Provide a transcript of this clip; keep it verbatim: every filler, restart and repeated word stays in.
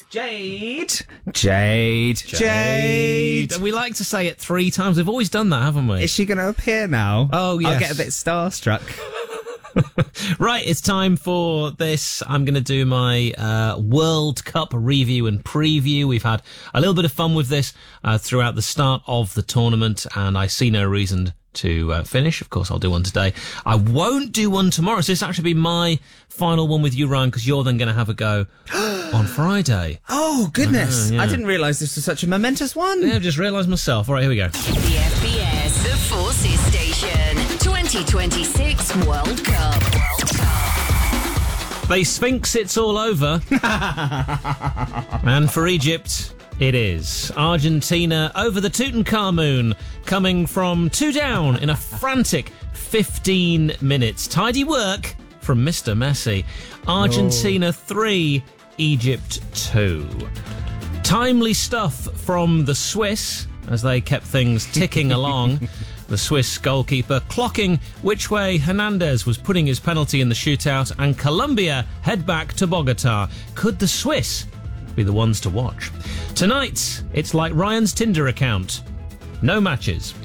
Jade. Jade. Jade. We like to say it three times. We've always done that, haven't we? Is she going to appear now? Oh, yes. I'll get a bit starstruck. Right, it's time for this. I'm going to do my uh, World Cup review and preview. We've had a little bit of fun with this uh, throughout the start of the tournament, and I see no reason to uh, finish. Of course, I'll do one today. I won't do one tomorrow, so this will actually be my final one with you, Ryan, because you're then going to have a go on Friday. Oh, goodness. Uh, yeah. I didn't realise this was such a momentous one. Yeah, I've just realised myself. All right, here we go. The F B S, the Forces Station, twenty twenty-six World Cup. World Cup. They Sphinx, it's all over. And for Egypt, it is. Argentina over the Tutankhamun, coming from two down in a frantic fifteen minutes. Tidy work from Mister Messi. Argentina oh. three, Egypt two. Timely stuff from the Swiss as they kept things ticking along. The Swiss goalkeeper clocking which way Hernandez was putting his penalty in the shootout, and Colombia head back to Bogota. Could the Swiss be the ones to watch? Tonight, it's like Ryan's Tinder account. No matches.